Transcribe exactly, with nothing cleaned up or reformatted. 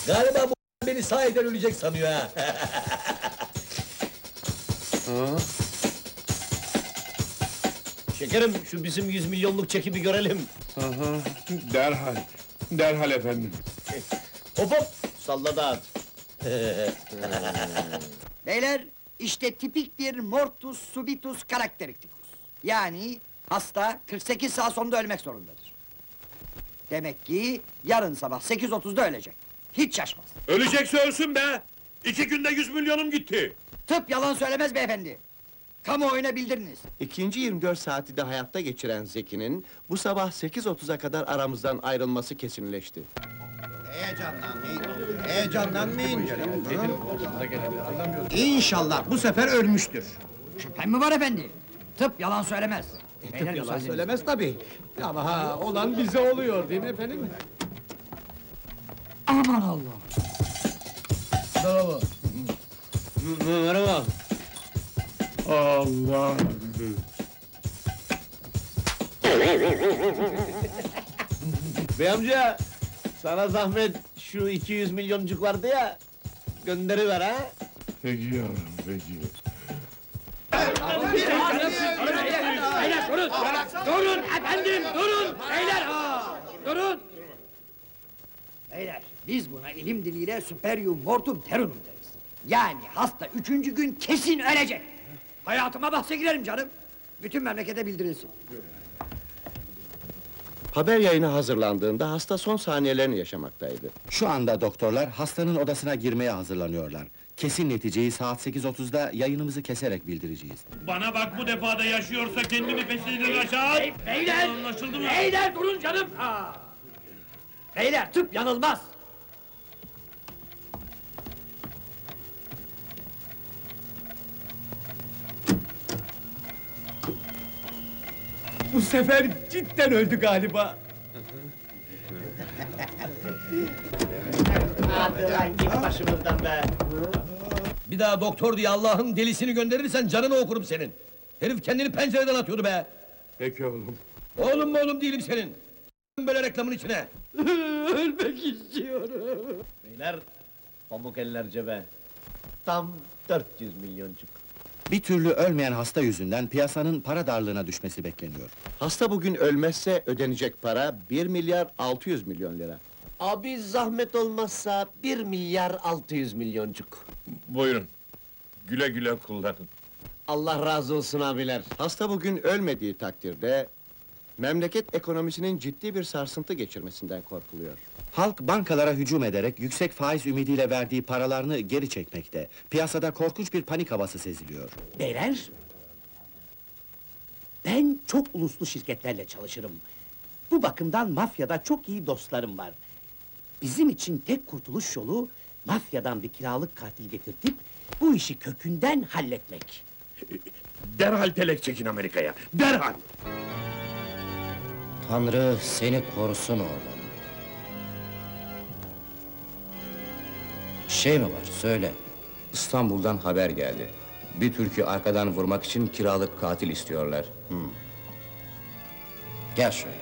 Galiba bu beni sahiden ölecek sanıyor ha. Şekerim, şu bizim yüz milyonluk çeki bir görelim. Aha, derhal, derhal efendim. Hop hop, salla dağıt. Beyler, işte tipik bir mortus subitus karakteriktikus. Yani hasta kırk sekiz saat sonunda ölmek zorundadır. Demek ki yarın sabah sekiz otuzda ölecek. Hiç şaşmaz. Ölecekse ölsün be! İki günde yüz milyonum gitti! Tıp yalan söylemez beyefendi. Kamuoyuna bildiriniz. İkinci yirmi dört saati de hayatta geçiren Zeki'nin bu sabah sekiz otuza kadar aramızdan ayrılması kesinleşti. Heyecanlanmayın, heyecanlanmayın canım. İnşallah bu sefer ölmüştür. Şüphem mi var efendi? Tıp yalan söylemez. Beyler, Yalan müsaadenizle. söylemez tabii. Ama ha, olan bize oluyor değil mi efendim? Aman Allah! Bravo. Merhaba. Allah! Bey amca, sana zahmet şu iki yüz milyoncuk vardı ya, gönderiver ha. Peki yavrum, peki. Durun efendim, durun! Beyler, aa! Durun! Beyler, biz buna ilim diliyle superium mortum terunum deriz. Yani hasta üçüncü gün kesin ölecek! Hayatıma bahse girerim canım! Bütün memlekete bildirilsin. Haber yayını hazırlandığında hasta son saniyelerini yaşamaktaydı. Şu anda doktorlar hastanın odasına girmeye hazırlanıyorlar. Kesin neticeyi saat sekiz otuzda yayınımızı keserek bildireceğiz. Bana bak, bu defada yaşıyorsa kendini peşinden aşağı! Beyler! Anlaşıldı mı? Beyler durun canım! Aa! Beyler tıp yanılmaz! Bu sefer cidden öldü galiba. Hadi lan git başımızdan be! Bir daha doktor diye Allah'ın delisini gönderirsen canını okurum senin! Herif kendini pencereden atıyordu be! Peki oğlum. Oğlum mu oğlum değilim senin! Böyle reklamın içine! Ölmek istiyorum! Beyler, pamuk eller cebe! Tam dört yüz milyoncuk! Bir türlü ölmeyen hasta yüzünden piyasanın para darlığına düşmesi bekleniyor. Hasta bugün ölmezse ödenecek para bir milyar altı yüz milyon lira. Abi zahmet olmazsa bir milyar altı yüz milyoncuk! Buyurun. Güle güle kullanın. Allah razı olsun abiler! Hasta bugün ölmediği takdirde memleket ekonomisinin ciddi bir sarsıntı geçirmesinden korkuluyor. Halk bankalara hücum ederek yüksek faiz ümidiyle verdiği paralarını geri çekmekte. Piyasada korkunç bir panik havası seziliyor. Beyler, ben çok uluslu şirketlerle çalışırım. Bu bakımdan mafyada çok iyi dostlarım var. Bizim için tek kurtuluş yolu, mafyadan bir kiralık katil getirtip, bu işi kökünden halletmek. Derhal telek çekin Amerika'ya, derhal! Tanrı seni korusun oğlum. Şey mi var, söyle. İstanbul'dan haber geldi. Bir Türk'ü arkadan vurmak için kiralık katil istiyorlar. Gel şöyle.